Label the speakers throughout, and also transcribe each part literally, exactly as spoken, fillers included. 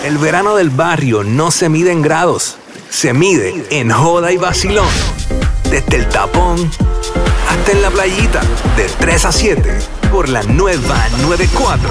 Speaker 1: El verano del barrio no se mide en grados, se mide en joda y vacilón. Desde el tapón hasta en la playita, de tres a siete, por la nueva noventa y cuatro.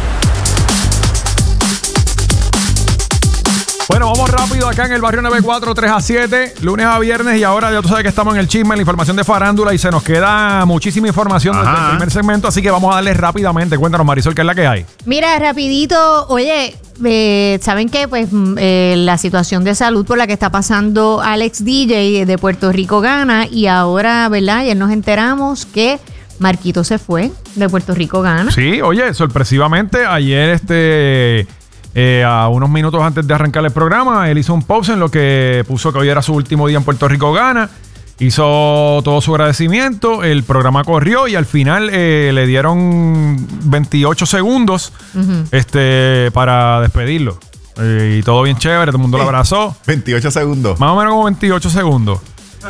Speaker 2: Bueno, vamos rápido acá en el barrio noventa y cuatro, tres a siete, lunes a viernes, y ahora ya tú sabes que estamos en el chisme, en la información de farándula, y se nos queda muchísima información desde el primer segmento, así que vamos a darle rápidamente. Cuéntanos, Marisol, ¿qué es la que hay?
Speaker 3: Mira, rapidito, oye, eh, ¿saben qué? Pues eh, la situación de salud por la que está pasando Alex D J de Puerto Rico Gana, y ahora, ¿verdad? Ayer nos enteramos que Marquito se fue de Puerto Rico Gana.
Speaker 2: Sí, oye, sorpresivamente, ayer este... Eh, a unos minutos antes de arrancar el programa, él hizo un post en lo que puso que hoy era su último día en Puerto Rico Gana. Hizo todo su agradecimiento, el programa corrió y al final eh, le dieron veintiocho segundos uh-huh. este, para despedirlo. Eh, y todo bien chévere, todo el mundo sí. lo abrazó.
Speaker 4: veintiocho segundos.
Speaker 2: Más o menos como veintiocho segundos.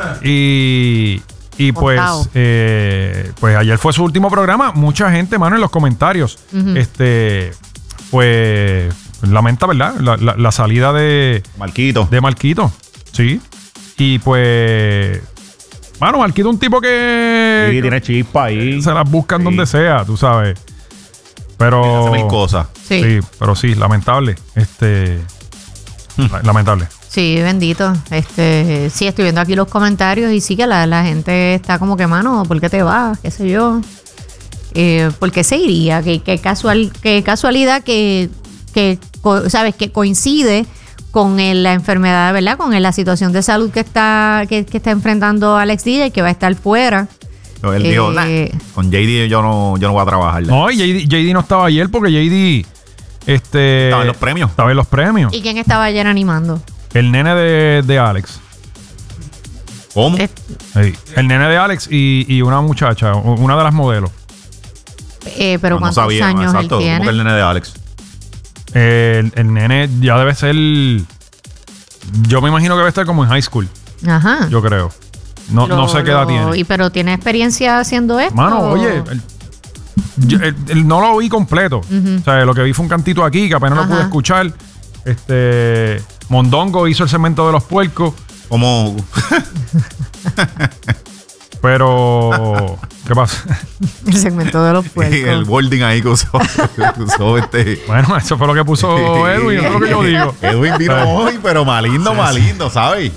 Speaker 2: Y... Y pues, eh, pues ayer fue su último programa. Mucha gente, mano, en los comentarios, uh-huh. este, pues lamenta, ¿verdad? La, la, la salida de
Speaker 4: Marquito.
Speaker 2: De Marquito, sí. Y pues, mano, Marquito es un tipo que...
Speaker 4: Sí, tiene chispa ahí.
Speaker 2: Se las buscan sí. donde sea, tú sabes. Pero...
Speaker 4: Hace mil cosas.
Speaker 3: Sí.
Speaker 2: sí, pero sí, lamentable. Este... lamentable.
Speaker 3: Sí, bendito. Este, sí, estoy viendo aquí los comentarios y sí que la, la gente está como que, mano, ¿por qué te vas? ¿Qué sé yo? Eh, ¿Por qué se iría? ¿Qué, qué, casual, qué casualidad que, que, sabes, que coincide con el, la enfermedad, ¿verdad? Con el, la situación de salud que está, que, que está enfrentando Alex D J, que va a estar fuera.
Speaker 4: No, él eh, dijo, nah, con J D yo no, yo no voy a trabajar.
Speaker 2: No, y J D, J D no estaba ayer porque J D este,
Speaker 4: estaba en los premios.
Speaker 2: Estaba en los premios.
Speaker 3: ¿Y quién estaba ayer animando?
Speaker 2: El nene de, de Alex.
Speaker 4: ¿Cómo?
Speaker 3: Eh,
Speaker 2: sí. El nene de Alex y, y una muchacha, una de las modelos.
Speaker 3: Eh, pero no, ¿cuántos no sabía, años exacto, él tiene?
Speaker 4: ¿Cómo que el nene de Alex?
Speaker 2: Eh, el, el nene ya debe ser... Yo me imagino que debe estar como en high school.
Speaker 3: Ajá.
Speaker 2: Yo creo. No, lo, no sé qué edad lo, tiene.
Speaker 3: ¿Y pero tiene experiencia haciendo esto?
Speaker 2: Mano, oye... El, yo, el, el, no lo oí completo. Uh-huh. O sea, lo que vi fue un cantito aquí que apenas Ajá. lo pude escuchar. Este... Mondongo hizo el segmento de los puercos.
Speaker 4: Como...
Speaker 2: Pero... ¿Qué pasa?
Speaker 3: El segmento de los puercos.
Speaker 4: Y el wording ahí que usó, usó este...
Speaker 2: Bueno, eso fue lo que puso Edwin, es lo que yo digo.
Speaker 4: Edwin vino hoy, pero más lindo, más lindo, ¿sabes?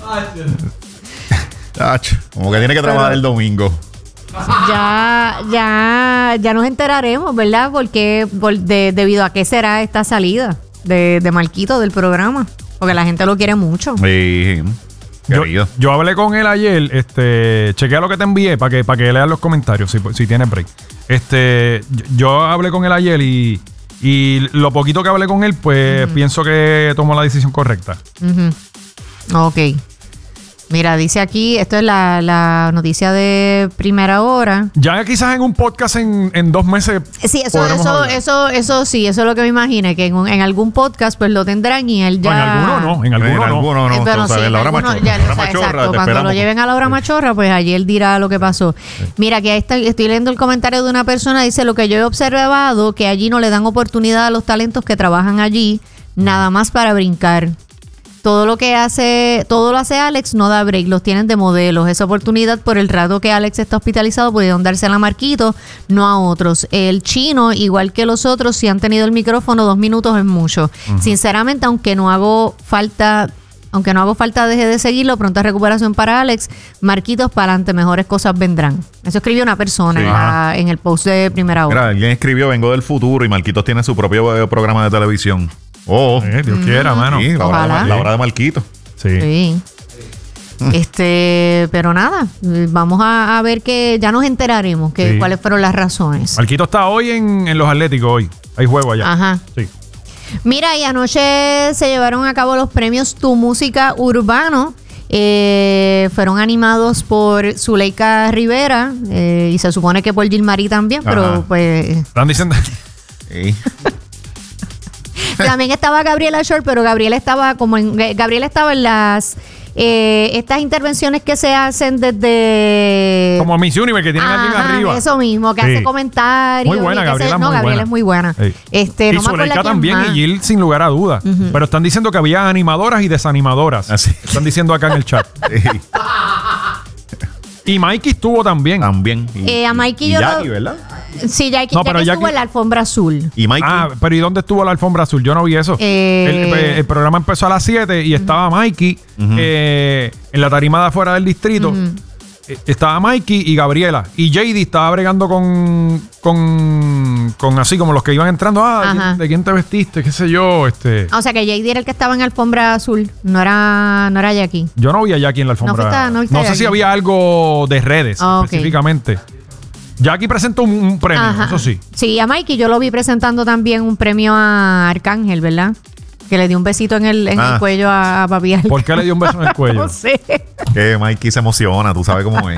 Speaker 4: Como que tiene que trabajar pero, el domingo.
Speaker 3: Ya, ya, ya nos enteraremos, ¿verdad? Porque por, de, debido a qué será esta salida de, de Marquito del programa. Porque la gente lo quiere mucho.
Speaker 4: Sí.
Speaker 2: Yo, yo hablé con él ayer, este, chequea lo que te envié para que, para que leas los comentarios, si, si tienes break. Este, yo, yo hablé con él ayer y, y lo poquito que hablé con él, pues uh-huh. pienso que tomó la decisión correcta.
Speaker 3: Uh-huh. Ok. Mira, dice aquí, esto es la, la noticia de primera hora.
Speaker 2: Ya quizás en un podcast en, en dos meses.
Speaker 3: Sí, eso, eso, eso, eso sí, eso es lo que me imagino, que en, un, en algún podcast pues lo tendrán y él ya.
Speaker 2: No, en alguno no, en alguno
Speaker 4: en
Speaker 2: no.
Speaker 4: Alguno no.
Speaker 3: Eh, pero sí, en
Speaker 4: la hora
Speaker 3: alguno,
Speaker 4: machorra,
Speaker 3: ya,
Speaker 4: la hora
Speaker 3: o sea,
Speaker 4: machorra,
Speaker 3: exacto, cuando lo lleven a la hora machorra, pues allí él dirá lo que pasó. Sí. Mira, que ahí está, estoy leyendo el comentario de una persona, dice, lo que yo he observado, que allí no le dan oportunidad a los talentos que trabajan allí, nada más para brincar. Todo lo que hace, todo lo hace Alex, no da break, los tienen de modelos. Esa oportunidad por el rato que Alex está hospitalizado pudieron dársela a Marquito, no a otros. El chino, igual que los otros, si han tenido el micrófono, dos minutos es mucho. Uh-huh. Sinceramente, aunque no hago falta, aunque no hago falta, deje de seguirlo, pronta recuperación para Alex, Marquitos para adelante, mejores cosas vendrán. Eso escribió una persona sí. en, la, en el post de primera hora.
Speaker 4: Mira, alguien escribió, vengo del futuro y Marquitos tiene su propio programa de televisión. Oh,
Speaker 2: eh, Dios mm. quiera, mano.
Speaker 4: Sí, la hora, de, la hora de Marquito.
Speaker 2: Sí.
Speaker 3: sí. Mm. Este, pero nada, vamos a, a ver que ya nos enteraremos que sí. cuáles fueron las razones.
Speaker 2: Marquito está hoy en, en los Atléticos hoy. Hay juego allá.
Speaker 3: Ajá.
Speaker 2: Sí.
Speaker 3: Mira, y anoche se llevaron a cabo los premios Tu Música Urbano. Eh, fueron animados por Zuleika Rivera eh, y se supone que por Gilmarí también, Ajá. pero pues...
Speaker 2: Están diciendo... Sí.
Speaker 3: También estaba Gabriela Short, pero Gabriela estaba como en Gabriela estaba en las eh, estas intervenciones que se hacen desde...
Speaker 2: Como Miss Universe, que tienen a alguien
Speaker 3: Ajá,
Speaker 2: arriba.
Speaker 3: eso mismo, que
Speaker 2: Sí.
Speaker 3: hace comentarios.
Speaker 2: Muy buena,
Speaker 3: y que
Speaker 2: Gabriela
Speaker 3: se-
Speaker 2: es
Speaker 3: No,
Speaker 2: muy
Speaker 3: Gabriela
Speaker 2: buena.
Speaker 3: es muy buena.
Speaker 2: Sí.
Speaker 3: Este,
Speaker 2: Y
Speaker 3: no me acuerdo
Speaker 2: Zuleika
Speaker 3: quién
Speaker 2: también,
Speaker 3: más.
Speaker 2: y Jill sin lugar a dudas. Pero están diciendo que había animadoras y desanimadoras.
Speaker 4: Así.
Speaker 2: Están diciendo acá en el chat.
Speaker 4: Sí,
Speaker 2: Y Mikey estuvo también.
Speaker 4: también. Y,
Speaker 3: Eh, a Mikey
Speaker 4: y
Speaker 3: yo lo-
Speaker 4: Jackie, ¿verdad?
Speaker 3: Sí, ya que,
Speaker 2: No,
Speaker 3: ya
Speaker 2: pero
Speaker 3: que
Speaker 2: ya
Speaker 3: estuvo
Speaker 2: que-
Speaker 3: en la alfombra azul.
Speaker 4: Y Mikey.
Speaker 2: Ah, pero ¿y dónde estuvo la alfombra azul? Yo no vi eso.
Speaker 3: Eh,
Speaker 2: el, el- el programa empezó a las siete y estaba Mikey eh, en la tarima de afuera del distrito. Eh, Estaba Mikey y Gabriela. Y J D estaba bregando con, con, con así como los que iban entrando. Ah, ¿de
Speaker 3: Ajá.
Speaker 2: quién, de quién te vestiste? ¿Qué sé yo? Este,
Speaker 3: O sea que J D era el que estaba en alfombra azul. No era, no era Jackie.
Speaker 2: yo no vi a Jackie en la alfombra.
Speaker 3: No fuiste a- no viste a
Speaker 2: sé si
Speaker 3: Jackie.
Speaker 2: había algo de redes
Speaker 3: Ah, ok.
Speaker 2: específicamente. Jackie presentó un, un premio,
Speaker 3: Ajá.
Speaker 2: eso sí.
Speaker 3: Sí, a Mikey yo lo vi presentando también un premio a Arcángel, ¿verdad? Que le dio un besito en el, en
Speaker 4: Ah.
Speaker 3: el cuello a, a Papi Ángel.
Speaker 2: ¿Por qué le dio un beso en el cuello?
Speaker 3: No sé.
Speaker 4: Que Mikey se emociona, tú sabes cómo es.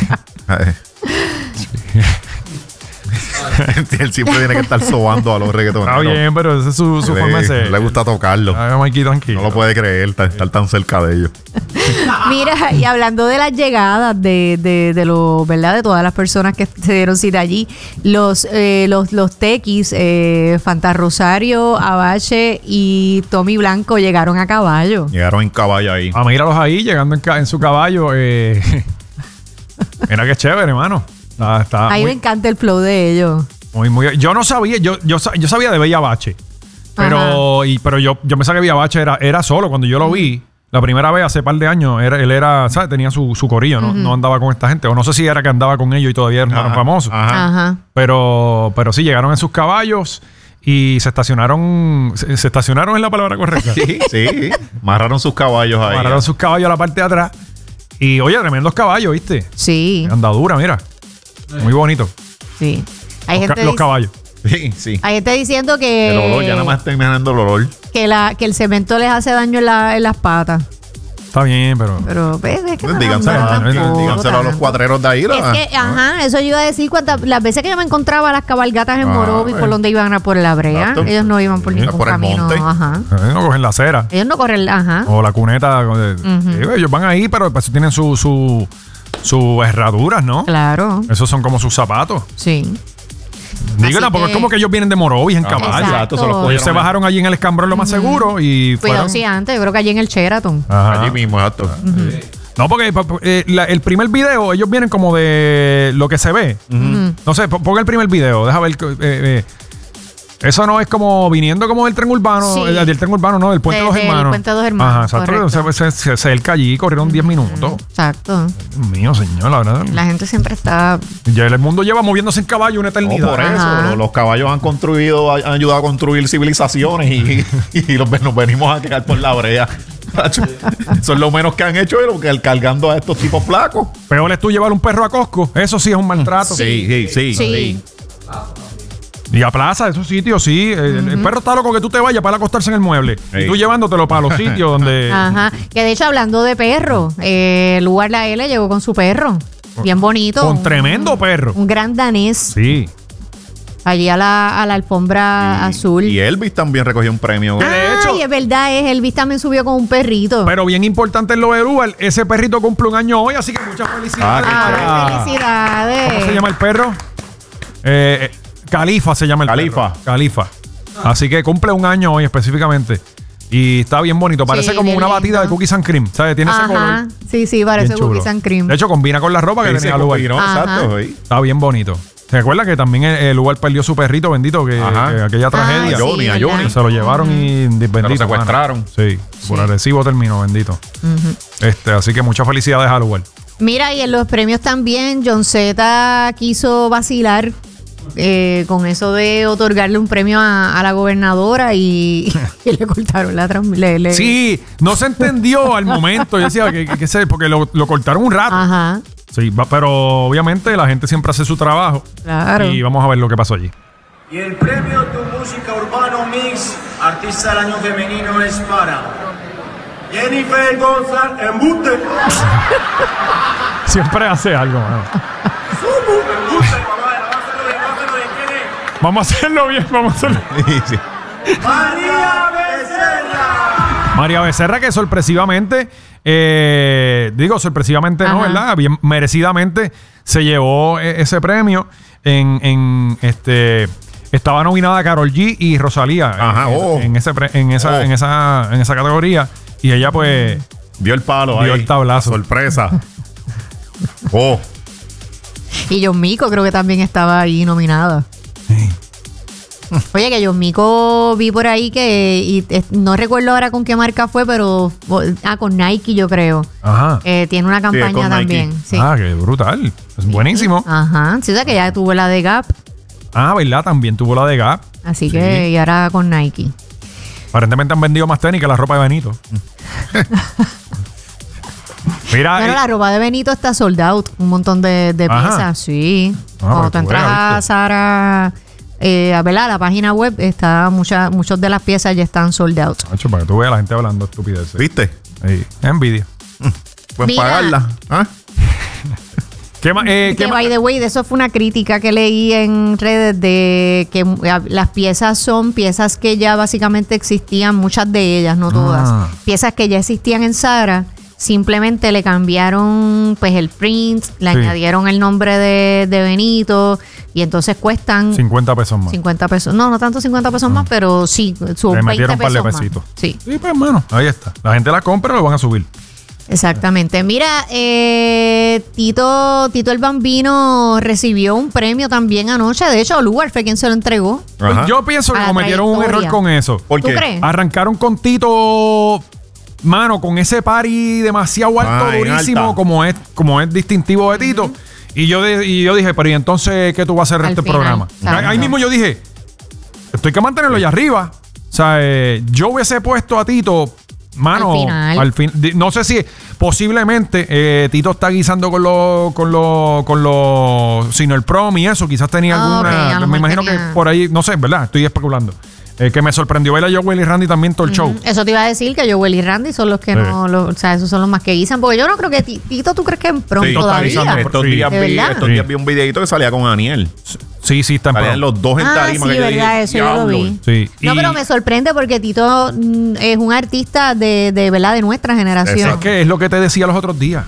Speaker 4: Él siempre tiene que estar sobando a los reggaetoneros.
Speaker 2: Está bien, pero esa es su, su
Speaker 4: le,
Speaker 2: forma de ser.
Speaker 4: le gusta tocarlo.
Speaker 2: Ay, Mikey, tranquilo.
Speaker 4: No lo puede creer, ta- estar tan cerca de ellos.
Speaker 3: Mira, y hablando de las llegadas de, de, de lo, ¿verdad? De todas las personas que se dieron cita allí, los, eh, los, los tequis, eh, Fanta Rosario, Abache y Tommy Blanco llegaron a caballo.
Speaker 4: Llegaron en caballo ahí.
Speaker 2: Ah, míralos ahí, llegando en, ca- en su caballo. Eh. Mira qué chévere, hermano. Está, está
Speaker 3: Ahí me
Speaker 2: muy,
Speaker 3: encanta el flow de ellos.
Speaker 2: muy, muy- Yo no sabía, yo, yo, sa- yo sabía de Bella Bache. Pero, y, pero yo, yo pensaba que Bella Bache era, era solo. Cuando yo lo vi, la primera vez hace par de años, era, él era, ¿sabes? Tenía su, su corillo, ¿no? No andaba con esta gente. O no sé si era que andaba con ellos y todavía eran
Speaker 4: Ajá,
Speaker 2: famosos.
Speaker 4: ajá.
Speaker 3: Ajá.
Speaker 2: Pero, pero sí, llegaron en sus caballos y se estacionaron. Se, se estacionaron, es la palabra correcta.
Speaker 4: Sí, sí. Amarraron sus caballos ahí.
Speaker 2: Amarraron sus caballos a la parte de atrás. Y oye, tremendos caballos, ¿viste?
Speaker 3: Sí,
Speaker 2: Andadura, mira. Muy bonito.
Speaker 3: sí. Hay
Speaker 2: Los,
Speaker 3: gente,
Speaker 2: ca- los
Speaker 3: dic-
Speaker 2: caballos.
Speaker 4: Sí, sí.
Speaker 3: hay gente diciendo que,
Speaker 4: El olor, ya nada más está imaginando el olor.
Speaker 3: que, la, que el cemento les hace daño en, la, en las patas.
Speaker 2: Está bien, pero.
Speaker 3: Pero ves, es que no,
Speaker 4: Díganselo,
Speaker 3: no,
Speaker 2: ah,
Speaker 3: tampoco
Speaker 2: díganselo
Speaker 4: díganselo a los
Speaker 3: tanto.
Speaker 4: cuadreros de ahí.
Speaker 3: Es
Speaker 4: ¿no?
Speaker 3: que, ajá, eso yo iba a decir cuántas las veces que yo me encontraba las cabalgatas en
Speaker 4: Ah,
Speaker 3: Morovi por
Speaker 4: eh.
Speaker 3: donde iban a por la brea,
Speaker 4: Exacto.
Speaker 3: ellos no iban por
Speaker 4: Sí,
Speaker 3: ningún
Speaker 4: por el
Speaker 3: camino,
Speaker 4: monte.
Speaker 3: ajá.
Speaker 2: eh, no cogen la acera.
Speaker 3: Ellos no corren, ajá.
Speaker 2: O la cuneta. eh, eh, ellos van ahí, pero pues tienen sus su, su herraduras, ¿no?
Speaker 3: Claro,
Speaker 2: Esos son como sus zapatos.
Speaker 3: sí.
Speaker 2: Digo,
Speaker 3: Así
Speaker 2: tampoco
Speaker 3: que-
Speaker 2: es como que ellos vienen de Morovis en
Speaker 4: Ah,
Speaker 2: caballo.
Speaker 3: exacto.
Speaker 4: se los
Speaker 2: Ellos
Speaker 4: cogieron
Speaker 2: se
Speaker 4: ahí.
Speaker 2: bajaron allí en el escambrón lo más seguro y
Speaker 3: Cuidado,
Speaker 2: fueron.
Speaker 3: sí, antes, yo creo que allí en el Sheraton.
Speaker 2: Ajá.
Speaker 4: Allí mismo, exacto.
Speaker 2: No, porque pa- pa- eh, la- el primer video, ellos vienen como de lo que se ve. No sé, po- ponga el primer video, deja ver. eh, eh, eso no es como viniendo como del tren urbano,
Speaker 3: Sí.
Speaker 2: eh, del tren urbano, no, del puente
Speaker 3: De-
Speaker 2: dos
Speaker 3: del
Speaker 2: hermanos.
Speaker 3: Puente Dos Hermanos,
Speaker 2: Ajá, exacto.
Speaker 3: correcto.
Speaker 2: Se, se, se- cerca allí, corrieron diez minutos.
Speaker 3: Exacto.
Speaker 2: Dios mío, señor, la verdad.
Speaker 3: La gente siempre está...
Speaker 2: Ya el mundo lleva moviéndose en caballo una
Speaker 4: No,
Speaker 2: eternidad.
Speaker 4: por eso,
Speaker 3: Ajá.
Speaker 4: los, los caballos han construido, han ayudado a construir civilizaciones y, y los, nos venimos a quedar por la brea. Eso es lo menos que han hecho, es lo que cargando a estos tipos flacos.
Speaker 2: Peor es tú llevar un perro a Costco. Eso sí es un maltrato.
Speaker 4: Sí, sí, sí.
Speaker 3: Sí.
Speaker 2: Y a plaza, esos sitios, sí. El, el perro está loco que tú te vayas para acostarse en el mueble.
Speaker 4: Sí.
Speaker 2: Y tú llevándotelo para los sitios donde.
Speaker 3: Ajá. Que de hecho, hablando de perro, eh, el lugar La L llegó con su perro. Bien bonito.
Speaker 2: Con
Speaker 3: un-
Speaker 2: tremendo perro.
Speaker 3: Un gran danés.
Speaker 2: Sí.
Speaker 3: Allí a la, a la alfombra azul.
Speaker 4: Y Elvis también recogió un premio.
Speaker 2: de hecho-
Speaker 3: Ay, es verdad, es Elvis también subió con un perrito.
Speaker 2: Pero bien importante en lo de Dual, ese perrito cumple un año hoy, así que muchas felicidades.
Speaker 4: Ah, qué
Speaker 3: Ah,
Speaker 2: para-
Speaker 3: felicidades.
Speaker 2: ¿Cómo se llama el perro? Eh, eh, Califa se llama el
Speaker 4: Califa.
Speaker 2: perro. Califa. Así que cumple un año hoy específicamente. Y está bien bonito. Parece
Speaker 3: Sí,
Speaker 2: como
Speaker 3: bien
Speaker 2: una batida
Speaker 3: lindo.
Speaker 2: de cookies and cream. ¿Sabes? Tiene ese
Speaker 3: Ajá.
Speaker 2: color.
Speaker 3: Sí, sí, parece
Speaker 2: Bien chulo.
Speaker 3: cookies and cream.
Speaker 2: De hecho, combina con la ropa que
Speaker 4: Sí,
Speaker 2: tenía
Speaker 4: se
Speaker 2: Lugar.
Speaker 4: combinó,
Speaker 3: Ajá.
Speaker 4: exacto. sí.
Speaker 2: Está bien bonito. ¿Se acuerda que también el, el Lugar perdió su perrito bendito? Que,
Speaker 4: Ajá.
Speaker 2: que aquella tragedia.
Speaker 3: Ah, sí,
Speaker 4: Johnny, a
Speaker 3: ¿verdad?
Speaker 4: Johnny.
Speaker 2: Se lo llevaron y bendito.
Speaker 4: secuestraron.
Speaker 2: mano. Sí, por
Speaker 3: Sí.
Speaker 2: agresivo terminó, bendito. este, así que muchas felicidades a Lugar.
Speaker 3: Mira, y en los premios también, John Z quiso vacilar eh, con eso de otorgarle un premio a, a la gobernadora y, y le cortaron la transmisión.
Speaker 2: Sí, no se entendió al momento. Yo decía que, que, que se- porque lo, lo cortaron un rato.
Speaker 3: Ajá,
Speaker 2: Sí, va- pero obviamente la gente siempre hace su trabajo.
Speaker 3: claro.
Speaker 2: Y vamos a ver lo que pasó allí.
Speaker 5: Y el premio Tu Música Urbano Mix Artista del Año Femenino es para Jennifer González Embuste.
Speaker 2: Siempre hace algo, mano.
Speaker 5: Embuste, vamos a ver, vamos a hacerlo bien, vamos a hacerlo bien. ¿Quién es?
Speaker 2: Vamos a hacerlo bien, vamos a hacerlo.
Speaker 4: Sí, sí.
Speaker 5: María Becerra.
Speaker 2: María Becerra, que sorpresivamente, eh, digo sorpresivamente
Speaker 3: Ajá.
Speaker 2: no, ¿verdad? Bien merecidamente se llevó e- ese premio en, en este... Estaba nominada Karol G y Rosalía
Speaker 4: Ajá,
Speaker 2: en,
Speaker 4: oh.
Speaker 2: en ese pre- en esa
Speaker 4: Oh.
Speaker 2: en esa en esa categoría y ella pues
Speaker 4: Dio el palo
Speaker 2: Dio
Speaker 4: ahí.
Speaker 2: el tablazo.
Speaker 4: Sorpresa. Oh.
Speaker 3: Y John Mico creo que también estaba ahí nominada. Oye, que John Mico vi por ahí que, y, eh, no recuerdo ahora con qué marca fue, pero ah, con Nike yo creo.
Speaker 2: ajá.
Speaker 3: Eh, tiene una campaña
Speaker 4: con
Speaker 3: también.
Speaker 4: Nike.
Speaker 3: Sí.
Speaker 2: Ah, qué brutal. Es buenísimo.
Speaker 3: Ajá. Sí, o sea que ya tuvo la de Gap.
Speaker 2: Ah, ¿verdad? También tuvo la de Gap.
Speaker 3: Así
Speaker 2: Sí.
Speaker 3: que y ahora con Nike.
Speaker 2: Aparentemente han vendido más tenis que la ropa de Benito. Mira,
Speaker 3: Pero
Speaker 2: y-
Speaker 3: la ropa de Benito está sold out. Un montón de, de
Speaker 2: Ajá.
Speaker 3: piezas, sí.
Speaker 2: Ah,
Speaker 3: Cuando
Speaker 2: pero
Speaker 3: tú
Speaker 2: tú
Speaker 3: entras
Speaker 2: veas,
Speaker 3: a
Speaker 2: ¿viste?
Speaker 3: Sara, eh, a ver, a la página web, está muchas muchas de las piezas ya están sold out.
Speaker 2: Macho, para que tú veas la gente hablando estupideces.
Speaker 4: ¿Viste?
Speaker 2: Sí, envidia.
Speaker 4: Pueden
Speaker 3: Mira.
Speaker 4: pagarla. ¿Ah?
Speaker 2: ¿Qué más? Eh, ¿qué
Speaker 3: Que,
Speaker 2: más?
Speaker 3: by the way, de eso fue una crítica que leí en redes de que eh, las piezas son piezas que ya básicamente existían, muchas de ellas, no todas.
Speaker 2: Ah.
Speaker 3: Piezas que ya existían en Zara, simplemente le cambiaron pues el print, le
Speaker 2: Sí.
Speaker 3: añadieron el nombre de, de Benito y entonces cuestan
Speaker 2: cincuenta pesos más.
Speaker 3: cincuenta pesos. No, no tanto cincuenta pesos más, pero sí, su
Speaker 2: Le
Speaker 3: veinte
Speaker 2: metieron un par de
Speaker 3: pesos más.
Speaker 2: pesitos.
Speaker 3: Sí.
Speaker 2: Sí, pues hermano, ahí está. La gente la compra y lo van a subir.
Speaker 3: Exactamente. Mira, eh, Tito, Tito el Bambino recibió un premio también anoche. De hecho, Lugar fue quien se lo entregó.
Speaker 4: Ajá.
Speaker 2: Pues yo pienso que
Speaker 3: A la
Speaker 2: cometieron un
Speaker 3: trayectoria.
Speaker 2: error con eso.
Speaker 4: ¿Por
Speaker 3: ¿Tú
Speaker 4: qué?
Speaker 3: crees?
Speaker 2: Arrancaron con Tito, mano, con ese party demasiado alto,
Speaker 4: Ah, en
Speaker 2: durísimo,
Speaker 4: alta.
Speaker 2: como es, como es distintivo de Tito. Y yo, de- y yo dije, pero ¿y entonces qué tú vas a hacer en
Speaker 3: Al
Speaker 2: este
Speaker 3: final,
Speaker 2: programa?
Speaker 3: exacto.
Speaker 2: Ahí mismo yo dije, esto hay que mantenerlo allá arriba. O sea, eh, yo hubiese puesto a Tito, mano,
Speaker 3: Al final.
Speaker 2: al fin. di- No sé si posiblemente eh, Tito está guisando con los, con los, con los, sino el prom y eso. Quizás tenía
Speaker 3: Ah, ok,
Speaker 2: alguna.
Speaker 3: a lo
Speaker 2: me
Speaker 3: mejor
Speaker 2: imagino
Speaker 3: tenía-
Speaker 2: que por ahí, no sé, ¿verdad? Estoy especulando. Eh, que me sorprendió ver a Joel y Randy también todo el show.
Speaker 3: Eso te iba a decir que Joel y Randy son los que
Speaker 2: Sí.
Speaker 3: no, lo- o sea, esos son los más que guisan. Porque yo no creo que Ti- Tito, ¿tú crees que en pronto
Speaker 4: Sí,
Speaker 3: todavía?
Speaker 2: está guisando.
Speaker 4: Estos,
Speaker 2: Sí.
Speaker 4: días
Speaker 3: ¿De
Speaker 4: vi,
Speaker 3: verdad?
Speaker 4: estos
Speaker 2: Sí.
Speaker 4: días vi un videito que salía con Aniel.
Speaker 2: Sí, sí, está en
Speaker 4: Salían
Speaker 2: prom.
Speaker 4: los dos en
Speaker 3: Ah,
Speaker 4: tarima.
Speaker 3: sí,
Speaker 4: que yo
Speaker 3: verdad,
Speaker 4: dije,
Speaker 3: eso yo lo
Speaker 4: "Diablo".
Speaker 3: vi.
Speaker 2: Sí.
Speaker 3: No,
Speaker 2: y-
Speaker 3: pero me sorprende porque Tito mm, es un artista de, de verdad de nuestra generación.
Speaker 2: Es que es lo que te decía los otros días.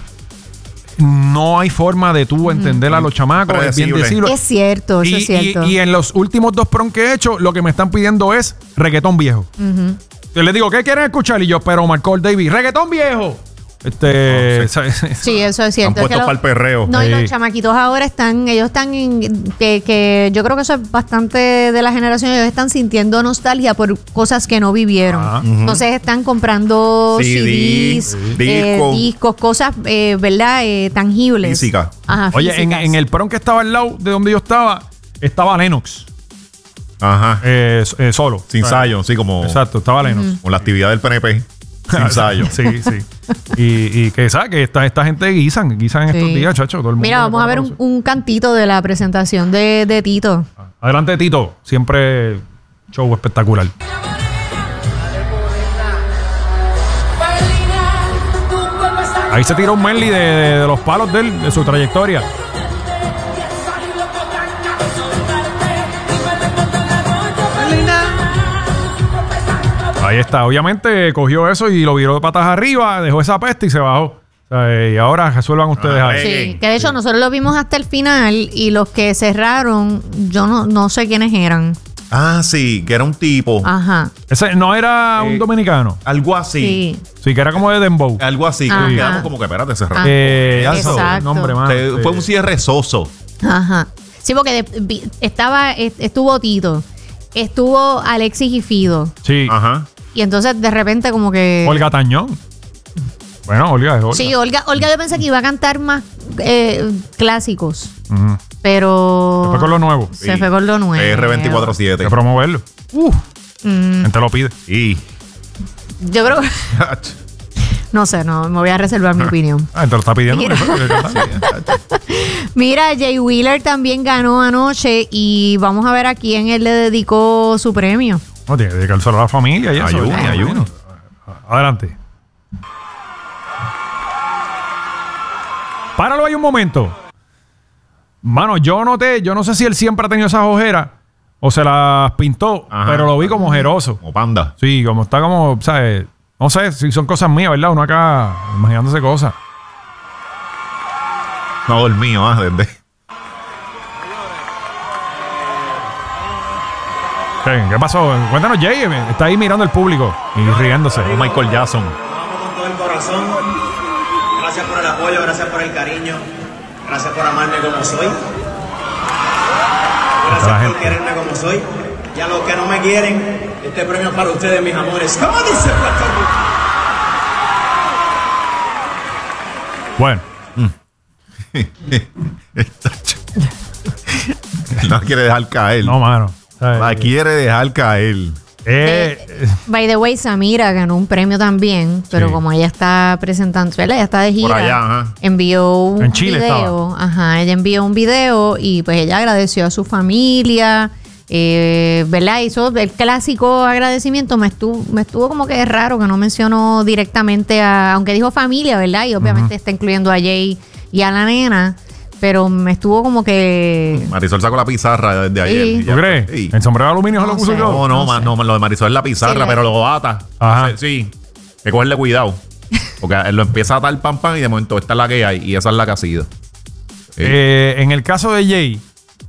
Speaker 2: No hay forma de tú entender a los chamacos. Es bien
Speaker 4: Predecible.
Speaker 2: decirlo.
Speaker 3: Es cierto, eso
Speaker 2: y,
Speaker 3: es cierto.
Speaker 2: y- y en los últimos dos prom que he hecho, lo que me están pidiendo es reggaetón viejo. Yo les digo, ¿qué quieren escuchar? Y yo, pero Marcol David, reggaetón viejo. Este.
Speaker 4: Oh,
Speaker 2: ¿sabes?
Speaker 3: Sí, eso es
Speaker 4: Están
Speaker 3: cierto. Es que
Speaker 4: puestos
Speaker 3: lo-
Speaker 4: para el perreo.
Speaker 3: No, y
Speaker 2: Sí.
Speaker 3: los chamaquitos ahora están, ellos están en, que, que yo creo que eso es bastante de la generación, ellos están sintiendo nostalgia por cosas que no vivieron.
Speaker 2: Ajá.
Speaker 3: Entonces están comprando
Speaker 4: C
Speaker 3: C
Speaker 4: D,
Speaker 3: Ds,
Speaker 4: sí.
Speaker 3: eh,
Speaker 4: Disco.
Speaker 3: discos, cosas, eh, ¿verdad? Eh, tangibles.
Speaker 4: Física.
Speaker 3: Ajá,
Speaker 2: Oye, en,
Speaker 3: físicas.
Speaker 2: en el prom que estaba al lado de donde yo estaba, estaba Lennox.
Speaker 4: Ajá.
Speaker 2: eh, eh, solo.
Speaker 4: Sin
Speaker 2: O sea,
Speaker 4: ensayo, sí, como
Speaker 2: Exacto, estaba Lennox.
Speaker 4: con la actividad del P N P. Sin ensayo.
Speaker 2: Sí, sí. Y, y que, ¿sabes? Que esta, esta gente guisan, guisan en
Speaker 3: Sí.
Speaker 2: estos días, chacho. Todo el mundo
Speaker 3: Mira,
Speaker 2: le
Speaker 3: vamos a
Speaker 2: pone
Speaker 3: ver un,
Speaker 2: pausa.
Speaker 3: un cantito de la presentación de, de Tito.
Speaker 2: Adelante, Tito. Siempre show espectacular. Ahí se tira un medley de, de- de los palos de él, de su trayectoria. Ahí está. Obviamente cogió eso y lo viró de patas arriba, dejó esa peste y se bajó. O sea, eh, y ahora resuelvan ustedes
Speaker 4: Ah,
Speaker 2: ahí.
Speaker 4: eh.
Speaker 3: Sí, que de hecho nosotros lo vimos hasta el final y los que cerraron, yo no, no sé quiénes eran.
Speaker 4: Ah, sí, que era un tipo.
Speaker 3: Ajá.
Speaker 2: Ese no era un
Speaker 4: Eh,
Speaker 2: dominicano.
Speaker 4: Algo así.
Speaker 3: Sí.
Speaker 2: Sí, que era como de Dembow.
Speaker 4: Algo así.
Speaker 3: Ajá.
Speaker 4: Que quedamos como que, espérate, cerrado.
Speaker 3: Ah.
Speaker 2: Eh, ya
Speaker 3: Exacto.
Speaker 2: sabes el nombre, mano.
Speaker 4: Te-
Speaker 2: Sí.
Speaker 4: Fue un cierre soso.
Speaker 3: Ajá. Sí, porque de- vi- estaba, est- estuvo Tito, estuvo Alexis y Fido.
Speaker 2: Sí.
Speaker 4: Ajá.
Speaker 3: Y entonces de repente como que...
Speaker 2: Olga Tañón. Bueno, Olga es Olga.
Speaker 3: Sí, Olga, Olga yo pensé que iba a cantar más eh, clásicos,
Speaker 2: Ujú.
Speaker 3: pero...
Speaker 2: Se fue con lo nuevo.
Speaker 3: Se fue con lo nuevo.
Speaker 4: R veinticuatro
Speaker 2: Hay
Speaker 4: siete.
Speaker 2: que promoverlo. Uh,
Speaker 3: Mm,
Speaker 2: gente lo pide.
Speaker 4: Y.
Speaker 3: yo creo que... No sé, no, me voy a reservar mi opinión.
Speaker 2: Ah, te lo está pidiendo.
Speaker 3: Mira.
Speaker 2: Sí.
Speaker 3: Mira, Jay Wheeler también ganó anoche y vamos a ver a quién él le dedicó su premio.
Speaker 2: No, tiene que dedicárselo a la familia y eso.
Speaker 4: Ayuno,
Speaker 2: ¿verdad?
Speaker 4: ayuno.
Speaker 2: Adelante. Páralo ahí un momento. Mano, yo noté, yo no sé si él siempre ha tenido esas ojeras o se las pintó,
Speaker 4: Ajá.
Speaker 2: pero lo vi como ojeroso.
Speaker 4: Como panda.
Speaker 2: Sí, como está como, ¿sabes? No sé si son cosas mías, ¿verdad? Uno acá imaginándose cosas.
Speaker 4: No dormido, ah, desde.
Speaker 2: ¿Qué, ¿Qué pasó? Cuéntanos, Jay. Está ahí mirando el público y riéndose.
Speaker 4: Oh, Michael Jackson.
Speaker 5: Lo amo con todo el corazón. Gracias por el apoyo, gracias por el cariño. Gracias por amarme como soy.
Speaker 2: La
Speaker 5: Gracias
Speaker 2: gente.
Speaker 5: por quererme como soy. Y a los que no me quieren, este premio es para ustedes, mis amores. ¿Cómo dice Puerto Rico?
Speaker 2: Bueno.
Speaker 4: No quiere dejar caer.
Speaker 2: No, mano. ¿Sabes?
Speaker 4: La quiere dejar caer.
Speaker 2: Eh,
Speaker 3: Eh, by the way, Samira ganó un premio también, pero
Speaker 2: Sí.
Speaker 3: como ella está presentando, ¿verdad? Ella está de gira.
Speaker 4: Por allá, ajá.
Speaker 3: Envió un
Speaker 2: En Chile
Speaker 3: video. Ajá, ella envió un video y pues ella agradeció a su familia, eh, ¿verdad? Hizo el clásico agradecimiento. Me estuvo, me estuvo como que raro que no mencionó directamente a, aunque dijo familia, ¿verdad? Y obviamente está incluyendo a Jay y a la nena. Pero me estuvo como que...
Speaker 4: Marisol sacó la pizarra desde ayer.
Speaker 3: Sí.
Speaker 4: y ya
Speaker 2: ¿Tú
Speaker 4: está.
Speaker 2: crees?
Speaker 4: Sí.
Speaker 2: ¿El sombrero de aluminio se
Speaker 3: No
Speaker 2: lo puso
Speaker 3: sé.
Speaker 2: yo?
Speaker 4: No, no,
Speaker 3: No
Speaker 4: ma-
Speaker 3: sé.
Speaker 4: no, lo de Marisol es la pizarra,
Speaker 3: Sí, la-
Speaker 4: pero lo ata.
Speaker 2: Ajá.
Speaker 4: Sí, sí. Hay que cogerle cuidado. Porque él lo empieza a atar pam pam y de momento esta es la que hay y esa es la que ha sido. Sí.
Speaker 2: Eh, en el caso de Jay,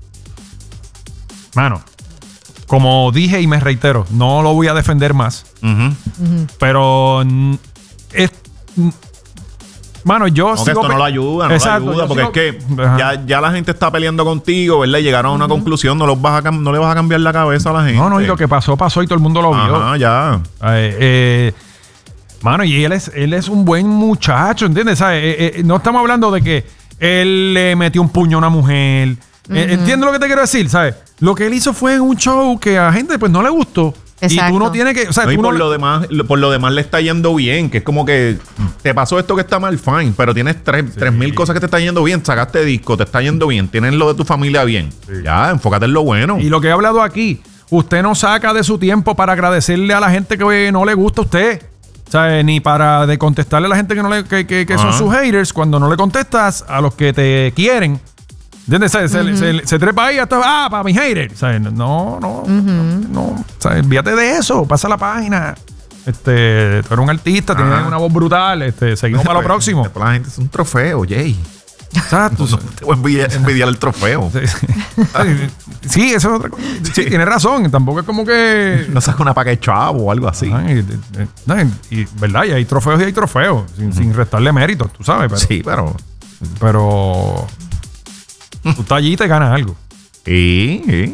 Speaker 2: mano, como dije y me reitero, no lo voy a defender más.
Speaker 4: Ujú.
Speaker 2: Pero mm, es, mm, mano, yo
Speaker 4: No, que
Speaker 2: sigo
Speaker 4: esto no
Speaker 2: pe-
Speaker 4: lo ayuda, no
Speaker 2: Exacto,
Speaker 4: lo ayuda,
Speaker 2: yo
Speaker 4: porque
Speaker 2: sigo-
Speaker 4: es que
Speaker 2: Ajá.
Speaker 4: ya, ya la gente está peleando contigo, ¿verdad? Y llegaron a una conclusión, no, los vas a cam- no le vas a cambiar la cabeza a la gente.
Speaker 2: No, no, y lo que pasó, pasó y todo el mundo lo vio.
Speaker 4: Ajá, ya.
Speaker 2: Eh, eh, mano, y él es, él es un buen muchacho, ¿entiendes? ¿Sabes? Eh, eh, no estamos hablando de que él le metió un puño a una mujer. Eh, ¿Entiendes lo que te quiero decir? ¿Sabes? Lo que él hizo fue un show que a la gente pues no le gustó. Y
Speaker 3: Exacto.
Speaker 2: tú no tienes que... O sea,
Speaker 4: No, y
Speaker 2: tú
Speaker 4: por,
Speaker 2: no
Speaker 4: lo demás, lo- por lo demás le está yendo bien, que es como que te pasó esto que está mal, fine, pero tienes tres, tres mil cosas que te están yendo bien, sacaste disco, te está yendo bien, tienes lo de tu familia bien. Ya, enfócate en lo bueno.
Speaker 2: Y lo que he hablado aquí, usted no saca de su tiempo para agradecerle a la gente que no le gusta a usted. O sea, ni para de contestarle a la gente que, no le, que, que- que son
Speaker 4: Ajá.
Speaker 2: sus haters cuando no le contestas a los que te quieren. ¿Entiendes? Se, se- se- se trepa ahí hasta, ah, para mis haters. O sea, no, no, no, no. O sea, olvídate de eso, pasa la página. Este, tú eres un artista, tienes
Speaker 4: Ajá.
Speaker 2: una voz brutal. Este, seguimos para lo próximo.
Speaker 4: Después la gente es un trofeo, Jay.
Speaker 2: Exacto.
Speaker 4: No te voy a envidiar, envidiar el trofeo.
Speaker 2: Sí, eso es otra cosa. Sí, tienes razón. Tampoco es como que.
Speaker 4: No saca una paca de chavo o algo así.
Speaker 2: Ajá, y, y- no, y- y, ¿verdad? Y hay trofeos y hay trofeos, sin, sin restarle méritos, tú sabes. Pero,
Speaker 4: Sí, pero.
Speaker 2: pero tú estás allí y te ganas algo.
Speaker 4: Sí, sí.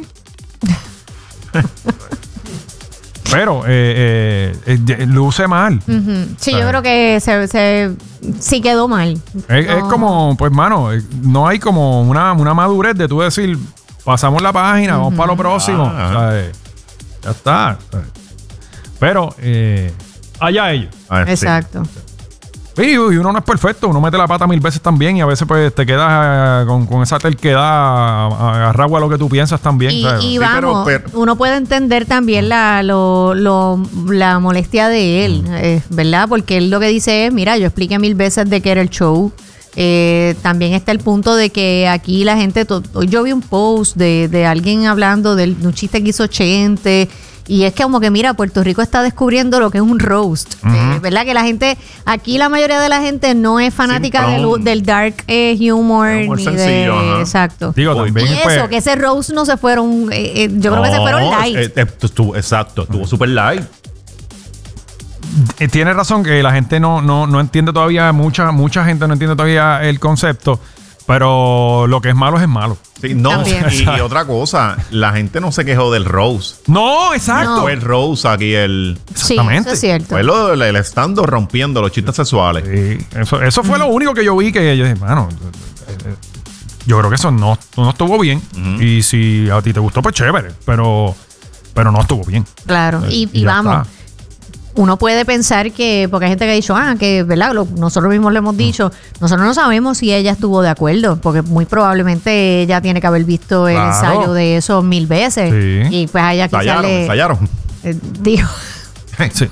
Speaker 2: Pero eh, eh, eh, luce mal.
Speaker 3: Ujú. Sí,
Speaker 2: ¿Sabes?
Speaker 3: yo creo que se, se sí quedó mal.
Speaker 2: Es, es
Speaker 3: No.
Speaker 2: como, pues, mano, eh, no hay como una, una madurez de tú decir, pasamos la página, vamos para lo próximo.
Speaker 4: Ah.
Speaker 2: ¿Sabes? Ya está. ¿sabes? Pero, eh, allá ellos.
Speaker 4: A ver, sí.
Speaker 3: Exacto.
Speaker 2: Y, y uno no es perfecto, uno mete la pata mil veces también y a veces pues te quedas eh, con, con esa terquedad agarrado a lo que tú piensas también.
Speaker 3: Y,
Speaker 2: ¿sabes?
Speaker 3: y
Speaker 4: Sí, pero-
Speaker 3: vamos,
Speaker 4: pero-
Speaker 3: uno puede entender también la, lo, lo- la molestia de él, eh, ¿verdad? Porque él lo que dice es, mira, yo expliqué mil veces de que era el show. Eh, también está el punto de que aquí la gente, to- hoy yo vi un post de, de alguien hablando de un chiste que hizo Chente. Y es que como que mira, Puerto Rico está descubriendo lo que es un roast, eh, ¿verdad? Que la gente, aquí la mayoría de la gente no es fanática del,
Speaker 4: Simplón.
Speaker 3: del dark eh, humor,
Speaker 4: Humor
Speaker 3: ni
Speaker 4: sencillo,
Speaker 3: de...
Speaker 4: ajá.
Speaker 3: Exacto.
Speaker 2: Digo,
Speaker 4: Uy,
Speaker 2: también
Speaker 3: Y
Speaker 2: pues,
Speaker 3: eso, que ese roast no se fueron, eh, eh, yo creo que se fueron
Speaker 4: No,
Speaker 3: light.
Speaker 4: eh, eh, estuvo- exacto, estuvo super light.
Speaker 2: eh, tiene razón que la gente no, no, no entiende todavía, mucha, mucha gente no entiende todavía el concepto, pero lo que es malo es malo.
Speaker 4: Sí, no,
Speaker 3: También.
Speaker 4: y, y otra cosa, la gente no se quejó del Rose.
Speaker 2: No, exacto.
Speaker 3: No.
Speaker 4: Fue el Rose aquí, el.
Speaker 3: Sí,
Speaker 2: exactamente.
Speaker 3: eso es cierto.
Speaker 4: Fue lo del el estando rompiendo los chistes sexuales.
Speaker 2: Sí, eso, eso fue lo único que yo vi que yo dije, mano, eh, eh, yo creo que eso no, no estuvo bien.
Speaker 4: Ujú.
Speaker 2: Y si a ti te gustó, pues chévere, pero, pero no estuvo bien.
Speaker 3: Claro,
Speaker 2: Eh,
Speaker 3: y,
Speaker 2: y
Speaker 3: y
Speaker 2: ya
Speaker 3: vamos,
Speaker 2: está.
Speaker 3: uno puede pensar que, porque hay gente que ha dicho, ah, que, ¿verdad? Lo- nosotros mismos le hemos dicho, nosotros no sabemos si ella estuvo de acuerdo, porque muy probablemente ella tiene que haber visto el
Speaker 2: Claro.
Speaker 3: ensayo de eso mil veces.
Speaker 2: Sí.
Speaker 3: Y pues a ella quizás
Speaker 4: Ensayaron,
Speaker 3: le...
Speaker 4: ensayaron.
Speaker 3: eh, dijo,
Speaker 2: Sí.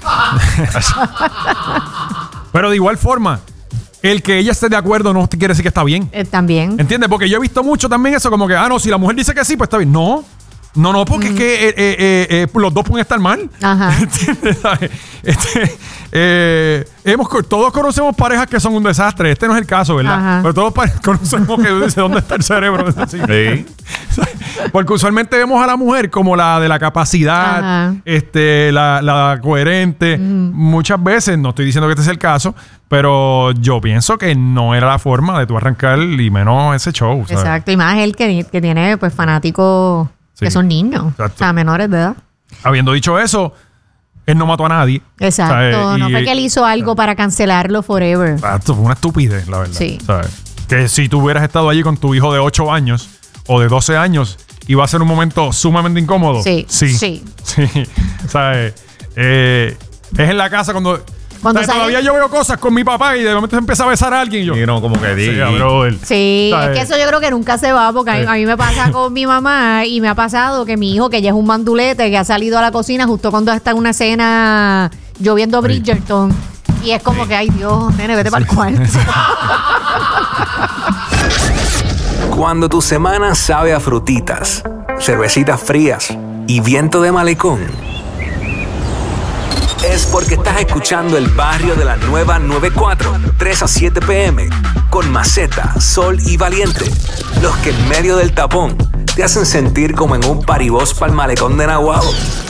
Speaker 2: Pero de igual forma, el que ella esté de acuerdo no quiere decir que está bien.
Speaker 3: eh, también.
Speaker 2: ¿Entiendes? Porque yo he visto mucho también eso, como que, ah, no, si la mujer dice que sí, pues está bien. No. No, no, porque mm. es que eh, eh, eh, eh, los dos pueden estar mal.
Speaker 3: Ajá.
Speaker 2: este, eh, hemos, todos conocemos parejas que son un desastre. Este no es el caso, ¿verdad? Ajá. Pero todos conocemos que dice dónde está el cerebro. Sí. Porque usualmente vemos a la mujer como la de la capacidad, este, la, la coherente. Mm. Muchas veces, no estoy diciendo que este es el caso, pero yo pienso que no era la forma de tú arrancar y menos ese show. ¿sabes?
Speaker 3: Exacto, y más él que, que tiene pues fanáticos sí. que son niños, exacto. o sea, menores de edad.
Speaker 2: Habiendo dicho eso, él no mató a nadie.
Speaker 3: Exacto, ¿sabes? No y, fue que él hizo algo para cancelarlo forever.
Speaker 2: Exacto, fue una estupidez, la verdad.
Speaker 3: Sí.
Speaker 2: ¿sabes? Que si tú hubieras estado allí con tu hijo de ocho años o de doce años, iba a ser un momento sumamente incómodo.
Speaker 3: Sí,
Speaker 2: sí.
Speaker 3: Sí.
Speaker 2: sí. ¿sabes? Eh, es en la casa cuando...
Speaker 3: Cuando
Speaker 2: o sea, todavía yo veo cosas con mi papá y de momento se empieza a besar a alguien y yo...
Speaker 4: Y no, como que diga.
Speaker 3: Sí, sí es que eso yo creo que nunca se va porque sí. a, mí, a mí me pasa con mi mamá y me ha pasado que mi hijo, que ya es un mandulete, que ha salido a la cocina justo cuando está en una cena lloviendo Bridgerton sí. y es como sí. que, ay Dios, nene, vete sí. para el cuarto.
Speaker 1: Cuando tu semana sabe a frutitas, cervecitas frías y viento de malecón, es porque estás escuchando El Barrio de la Nueva noventa y cuatro, tres a siete p m con Maceta, Sol y Valiente. Los que en medio del tapón te hacen sentir como en un paribós pa'l malecón de Naguabo.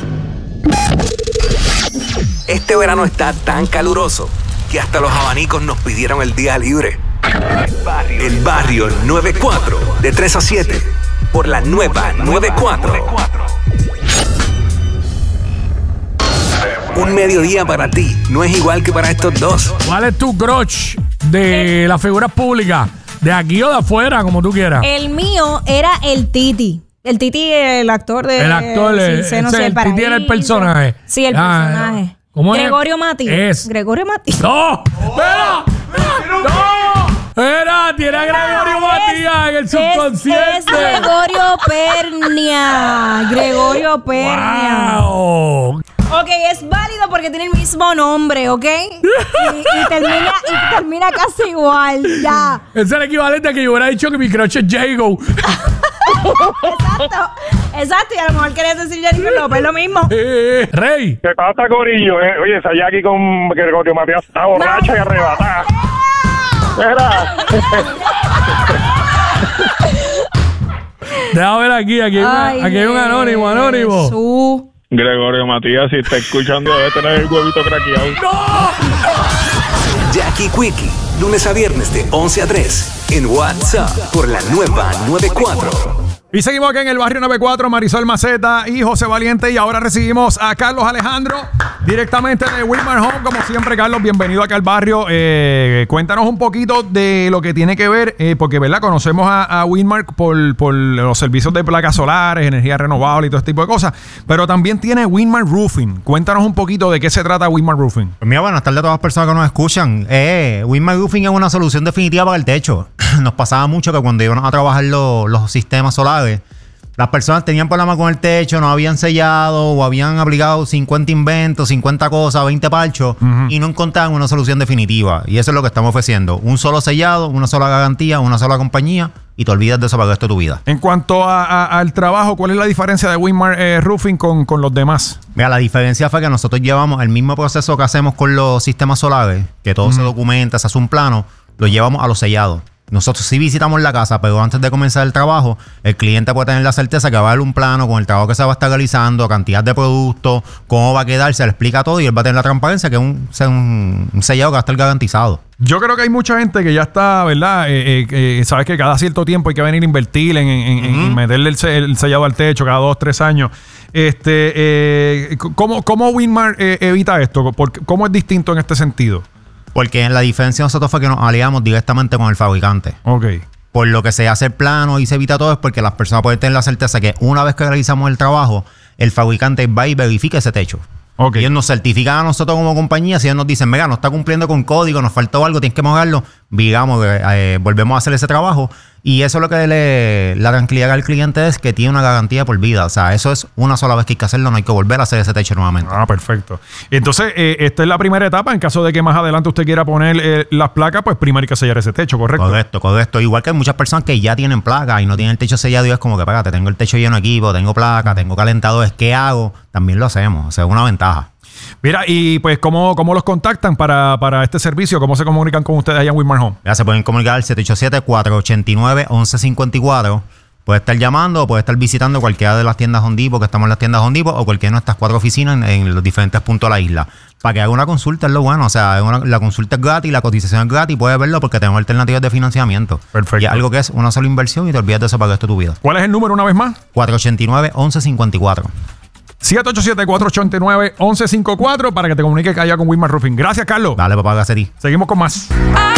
Speaker 1: Este verano está tan caluroso que hasta los abanicos nos pidieron el día libre. El Barrio noventa y cuatro, de tres a siete, por la Nueva noventa y cuatro. Un mediodía para ti no es igual que para estos dos.
Speaker 6: ¿Cuál es tu crush de las figuras públicas? ¿De aquí o de afuera, como tú quieras?
Speaker 7: El mío era el Titi. El Titi, el actor de...
Speaker 6: El actor,
Speaker 7: sí,
Speaker 6: sí, ese, el Titi era el personaje.
Speaker 7: Sí, el ah, personaje.
Speaker 6: ¿Cómo
Speaker 7: Gregorio Mati.
Speaker 6: Es.
Speaker 7: Gregorio Mati.
Speaker 6: ¡No! ¡Espera! ¡No! Era, tiene a Gregorio Matías en el subconsciente.
Speaker 7: Es, es Gregorio Pernia. Gregorio Pernia.
Speaker 6: ¡Wow!
Speaker 7: Ok, es válido porque tiene el mismo nombre, ¿ok? Y, y, termina, y termina casi igual, ya.
Speaker 6: Es el equivalente a que yo hubiera dicho que mi crush es Jago.
Speaker 7: Exacto, exacto. Y a lo mejor querías decir Jennifer López, lo mismo.
Speaker 6: Eh, Rey.
Speaker 8: ¿Qué pasa, Corillo? Eh, oye, esa Jackie con Gregorio Matías está borracha y arrebatada. Era.
Speaker 6: Déjame ver aquí, aquí hay, Ay, una, aquí hay un anónimo, anónimo.
Speaker 7: Jesús.
Speaker 8: Gregorio Matías, si está escuchando, debe tener el huevito craqueado.
Speaker 6: ¡No!
Speaker 1: Jackie Quickie, lunes a viernes de once a tres, en WhatsApp, por la Nueva noventa y cuatro.
Speaker 2: Y seguimos aquí en el Barrio noventa y cuatro, Marisol Maceta y José Valiente. Y ahora recibimos a Carlos Alejandro, directamente de Winmar Home. Como siempre, Carlos, bienvenido acá al barrio. Eh, cuéntanos un poquito de lo que tiene que ver, eh, porque, ¿verdad? Conocemos a, a Winmar por, por los servicios de placas solares, energía renovable y todo este tipo de cosas. Pero también tiene Winmar Roofing. Cuéntanos un poquito de qué se trata Winmar Roofing.
Speaker 9: Pues mira, buenas tardes a todas las personas que nos escuchan. Eh, Winmar Roofing es una solución definitiva para el techo. Nos pasaba mucho que cuando íbamos a trabajar lo, los sistemas solares, las personas tenían problemas con el techo, no habían sellado o habían aplicado cincuenta inventos, cincuenta cosas, veinte parchos uh-huh. y no encontraban una solución definitiva. Y eso es lo que estamos ofreciendo. Un solo sellado, una sola garantía, una sola compañía y te olvidas de eso para el resto de tu vida.
Speaker 2: En cuanto a, a, al trabajo, ¿cuál es la diferencia de Winmar eh, Roofing con, con los demás?
Speaker 9: Mira, la diferencia fue que nosotros llevamos el mismo proceso que hacemos con los sistemas solares, que todo uh-huh. se documenta, se hace un plano, lo llevamos a los sellados. Nosotros sí visitamos la casa, pero antes de comenzar el trabajo, el cliente puede tener la certeza que va a haber un plano con el trabajo que se va a estar realizando, cantidad de productos, cómo va a quedar, se le explica todo y él va a tener la transparencia que es un, un, un sellado que va a estar garantizado.
Speaker 2: Yo creo que hay mucha gente que ya está, ¿verdad? Eh, eh, eh, sabes que cada cierto tiempo hay que venir a invertir en, en, uh-huh. en meterle el, el sellado al techo cada dos, tres años. Este, eh, ¿cómo, cómo Winmar eh, evita esto? ¿Cómo es distinto en este sentido?
Speaker 9: Porque la diferencia nosotros fue que nos aliamos directamente con el fabricante.
Speaker 2: Ok.
Speaker 9: Por lo que se hace el plano y se evita todo es porque las personas pueden tener la certeza que una vez que realizamos el trabajo, el fabricante va y verifica ese techo.
Speaker 2: Okay.
Speaker 9: Y ellos nos certifican a nosotros como compañía. Si ellos nos dicen, mira, no está cumpliendo con código, nos faltó algo, tienes que mejorarlo, digamos, eh, volvemos a hacer ese trabajo Y eso es lo que le, la tranquilidad al cliente es que tiene una garantía por vida. O sea, eso es una sola vez que hay que hacerlo, no hay que volver a hacer ese techo nuevamente.
Speaker 2: Ah, perfecto. Entonces, eh, esta es la primera etapa. En caso de que más adelante usted quiera poner eh, las placas, pues primero hay que sellar ese techo, ¿correcto?
Speaker 9: Correcto, correcto. Igual que hay muchas personas que ya tienen placas y no tienen el techo sellado y es como que, pégate, tengo el techo lleno de equipo, tengo placa, tengo calentadores, ¿qué hago? También lo hacemos. O sea, es una ventaja.
Speaker 2: Mira, y pues, ¿cómo, cómo los contactan para, para este servicio? ¿Cómo se comunican con ustedes allá en Wilmar Home?
Speaker 9: Ya se pueden comunicar al siete ocho siete, cuatro ocho nueve, once cincuenta y cuatro. Puede estar llamando o puede estar visitando cualquiera de las tiendas Home Depot, que estamos en las tiendas Home Depot, o cualquiera de nuestras cuatro oficinas en, en los diferentes puntos de la isla. Para que haga una consulta es lo bueno. O sea, es una, la consulta es gratis, la cotización es gratis. Puedes verlo porque tenemos alternativas de financiamiento.
Speaker 2: Perfecto.
Speaker 9: Y es algo que es una sola inversión y te olvidas de eso para el resto de tu vida.
Speaker 2: ¿Cuál es el número una vez más?
Speaker 9: cuatro ocho nueve, once cincuenta y cuatro.
Speaker 2: siete ocho siete, cuatro ocho nueve, once cincuenta y cuatro para que te comuniques allá con Wilmar Roofing. Gracias, Carlos.
Speaker 9: Dale, papá, gracias a ti.
Speaker 2: Seguimos con más.
Speaker 10: I